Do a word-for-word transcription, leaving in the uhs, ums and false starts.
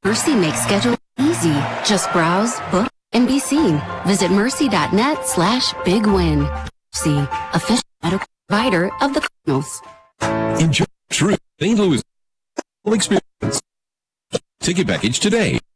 Mercy makes scheduling easy. Just browse, book, and be seen. Visit mercy.net slash big win. Mercy, official medical provider of the Cardinals. Enjoy true Saint Louis experience. Ticket package today.